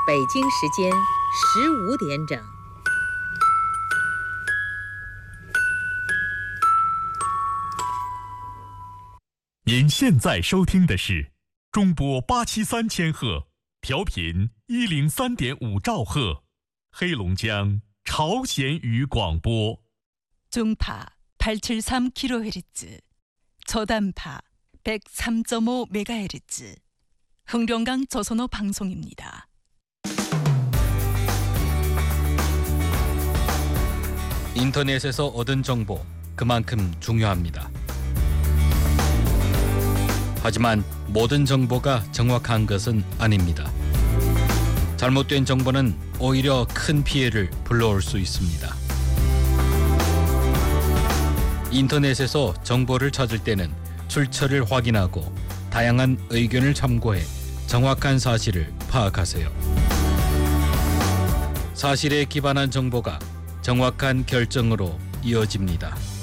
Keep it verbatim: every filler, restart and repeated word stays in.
北京时间十五点整。 您现在收听的是中波八七三千赫，调频一零三点五兆赫，黑龙江朝鲜语广播。 중파 팔백칠십삼 킬로헤르츠, 저단파 백삼 점 오 메가헤르츠, 흥룡강 조선어 방송입니다. 인터넷에서 얻은 정보 그만큼 중요합니다. 하지만 모든 정보가 정확한 것은 아닙니다. 잘못된 정보는 오히려 큰 피해를 불러올 수 있습니다. 인터넷에서 정보를 찾을 때는 출처를 확인하고 다양한 의견을 참고해 정확한 사실을 파악하세요. 사실에 기반한 정보가 정확한 결정으로 이어집니다.